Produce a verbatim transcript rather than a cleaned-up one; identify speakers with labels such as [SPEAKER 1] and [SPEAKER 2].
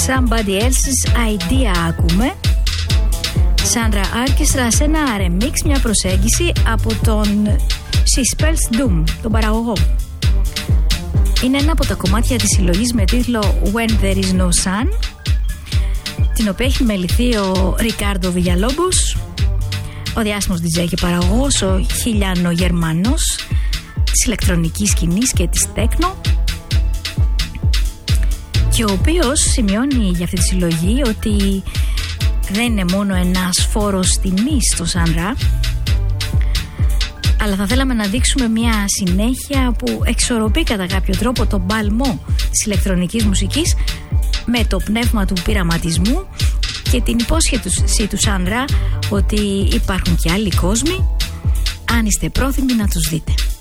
[SPEAKER 1] Somebody Else's Idea ακούμε. Sandra Orchestra σε ένα remix, μια προσέγγιση από τον She Spells Doom, τον παραγωγό. Είναι ένα από τα κομμάτια της συλλογής με τίτλο When There Is No Sun, την οποία έχει μεληθεί ο Ρικάρντο Βιγιαλόμπος, ο διάσημος ντι τζέι και παραγωγός, ο Χιλιάνο Γερμανός της ηλεκτρονικής σκηνής και της τέκνο, και ο οποίος σημειώνει για αυτή τη συλλογή ότι δεν είναι μόνο ένας φόρος τιμής στο Σάνρα, αλλά θα θέλαμε να δείξουμε μια συνέχεια που εξορροπεί κατά κάποιο τρόπο τον παλμό της ηλεκτρονικής μουσικής με το πνεύμα του πειραματισμού και την υπόσχεση του Σάνρα ότι υπάρχουν και άλλοι κόσμοι αν είστε πρόθυμοι να τους δείτε.